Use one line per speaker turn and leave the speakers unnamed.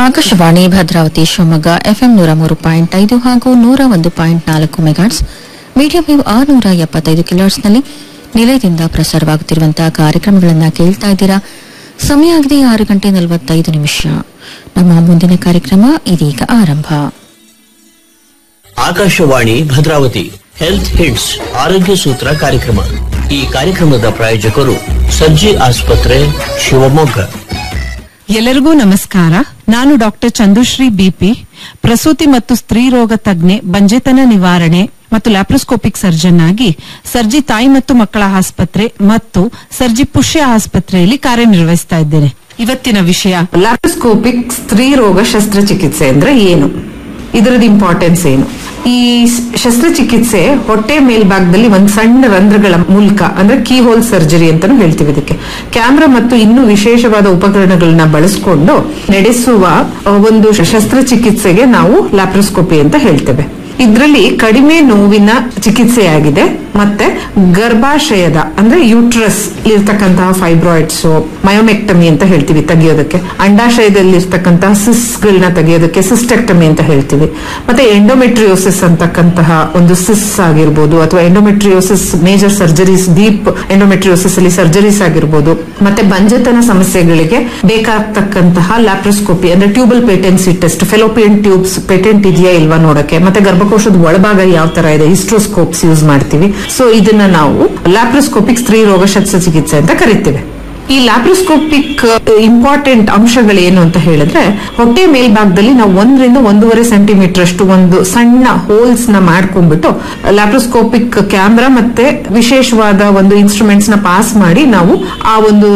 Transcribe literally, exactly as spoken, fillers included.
Akashvani Bhadravati Shivamogga FM ನೂರ ಮೂರು point ಐದು ಹಾಗೂ ನೂರ ಒಂದು ಪಾಯಿಂಟ್ ನಾಲ್ಕು ಮೆಗಾಟ್ಸ್ ಮೀಡಿಯಂ ವೇವ್ ಆರುನೂರ ಎಪ್ಪತ್ತೈದು ಕಿಲೋಟ್ಸ್ನಲ್ಲಿ ನಿಲಯದಿಂದ ಪ್ರಸಾರವಾಗುತ್ತಿರುವಂತಹ ಕಾರ್ಯಕ್ರಮಗಳನ್ನು ಕೇಳ್ತಾ ಇದ್ದೀರಾ. ಸಮಯ ಆಗಿದೆ ಆರು ಗಂಟೆ ನಲವತ್ತೈದು ನಿಮಿಷ. ನಮ್ಮ ಮುಂದಿನ ಕಾರ್ಯಕ್ರಮ ಇದೀಗ ಆರಂಭ.
ಆಕಾಶವಾಣಿ ಭದ್ರಾವತಿ ಹೆಲ್ತ್ ಹಿಟ್ಸ್ ಆರೋಗ್ಯ ಸೂತ್ರ ಕಾರ್ಯಕ್ರಮ. ಈ ಕಾರ್ಯಕ್ರಮದ ಪ್ರಾಯೋಜಕರು ಸರ್ಜಿ ಆಸ್ಪತ್ರೆ ಶಿವಮೊಗ್ಗ.
ಎಲ್ಲರಿಗೂ ನಮಸ್ಕಾರ. ನಾನು ಡಾಕ್ಟರ್ ಚಂದುಶ್ರೀ ಬಿಪಿ, ಪ್ರಸೂತಿ ಮತ್ತು ಸ್ತ್ರೀ ರೋಗ ತಜ್ಞೆ, ಬಂಜೆತನ ನಿವಾರಣೆ ಮತ್ತು ಲ್ಯಾಪ್ರೋಸ್ಕೋಪಿಕ್ ಸರ್ಜನ್ ಆಗಿ ಸರ್ಜಿ ತಾಯಿ ಮತ್ತು ಮಕ್ಕಳ ಆಸ್ಪತ್ರೆ ಮತ್ತು ಸರ್ಜಿ ಪುಷ್ಯ ಆಸ್ಪತ್ರೆಯಲ್ಲಿ ಕಾರ್ಯನಿರ್ವಹಿಸ್ತಾ ಇದ್ದೇನೆ. ಇವತ್ತಿನ ವಿಷಯ
ಲ್ಯಾಪ್ರೋಸ್ಕೋಪಿಕ್ ಸ್ತ್ರೀ ರೋಗ ಶಸ್ತ್ರಚಿಕಿತ್ಸೆ ಅಂದ್ರೆ ಏನು, ಇದರದ ಇಂಪಾರ್ಟೆನ್ಸ್ ಏನು. ಈ ಶಸ್ತ್ರಚಿಕಿತ್ಸೆ ಹೊಟ್ಟೆ ಮೇಲ್ಭಾಗದಲ್ಲಿ ಒಂದು ಸಣ್ಣ ರಂಧ್ರಗಳ ಮೂಲಕ ಅಂದ್ರೆ ಕೀ ಹೋಲ್ ಸರ್ಜರಿ ಅಂತಾನು ಹೇಳ್ತೀವಿ. ಇದಕ್ಕೆ ಕ್ಯಾಮ್ರಾ ಮತ್ತು ಇನ್ನೂ ವಿಶೇಷವಾದ ಉಪಕರಣಗಳನ್ನ ಬಳಸಿಕೊಂಡು ನಡೆಸುವ ಒಂದು ಶಸ್ತ್ರಚಿಕಿತ್ಸೆಗೆ ನಾವು ಲ್ಯಾಪ್ರೋಸ್ಕೋಪಿ ಅಂತ ಹೇಳ್ತೇವೆ. ಇದರಲ್ಲಿ ಕಡಿಮೆ ನೋವಿನ ಚಿಕಿತ್ಸೆಯಾಗಿದೆ ಮತ್ತೆ ಗರ್ಭಾಶಯದ ಅಂದ್ರೆ ಯೂಟ್ರಸ್ ಇರ್ತಕ್ಕಂತಹ ಫೈಬ್ರಾಯ್ಡ್ಸ್, ಮಯೋಮೆಕ್ಟಮಿ ಅಂತ ಹೇಳ್ತೀವಿ ತೆಗೆಯೋದಕ್ಕೆ, ಅಂಡಾಶಯದಲ್ಲಿ ಇರ್ತಕ್ಕಂತಹ ಸಿಸ್ ಗಳನ್ನ ತೆಗೆಯೋದಕ್ಕೆ ಸಿಸ್ಟೆಕ್ಟಮಿ ಅಂತ ಹೇಳ್ತೀವಿ, ಮತ್ತೆ ಎಂಡೋಮೆಟ್ರಿಯೋಸಿಸ್ ಅಂತಕ್ಕಂತಹ ಒಂದು ಸಿಸ್ ಆಗಿರ್ಬೋದು ಅಥವಾ endometriosis major surgeries, deep endometriosis ಅಲ್ಲಿ ಸರ್ಜರೀಸ್ ಆಗಿರ್ಬೋದು, ಮತ್ತೆ ಬಂಜೆತನ ಸಮಸ್ಯೆಗಳಿಗೆ ಬೇಕಾಗ್ತಕ್ಕಂತಹ ಲ್ಯಾಪ್ರೋಸ್ಕೋಪಿ ಅಂದ್ರೆ tubal ಪೇಟೆನ್ಸಿ test, fallopian tubes patent ಇದೆಯಾ ಇಲ್ವಾ ನೋಡಕ್ಕೆ, ಮತ್ತೆ ಗರ್ಭಕೋಶದ ಒಳಭಾಗ ಯಾವ ತರ ಇದೆ, ಹಿಸ್ಟ್ರೋಸ್ಕೋಪ್ಸ್ ಯೂಸ್ ಮಾಡ್ತೀವಿ. ಸೊ ಇದನ್ನ ನಾವು ಲ್ಯಾಪ್ರೋಸ್ಕೋಪಿಕ್ ಸ್ತ್ರೀ ರೋಗ ಶಸ್ತ್ರಚಿಕಿತ್ಸೆ ಅಂತ ಕರಿತೇವೆ. ಈ ಲ್ಯಾಪ್ರೋಸ್ಕೋಪಿಕ್ ಇಂಪಾರ್ಟೆಂಟ್ ಅಂಶಗಳೇನು ಅಂತ ಹೇಳಿದ್ರೆ, ಹೊಟ್ಟೆ ಮೇಲ್ಭಾಗದಲ್ಲಿ ನಾವು ಒಂದರಿಂದ ಒಂದೂವರೆ ಸೆಂಟಿಮೀಟರ್ ಅಷ್ಟು ಒಂದು ಸಣ್ಣ ಹೋಲ್ಸ್ ನ ಮಾಡ್ಕೊಂಡ್ಬಿಟ್ಟು ಲ್ಯಾಪ್ರೋಸ್ಕೋಪಿಕ್ ಕ್ಯಾಮ್ರಾ ಮತ್ತೆ ವಿಶೇಷವಾದ ಒಂದು ಇನ್ಸ್ಟ್ರೂಮೆಂಟ್ಸ್ ನ ಪಾಸ್ ಮಾಡಿ ನಾವು ಆ ಒಂದು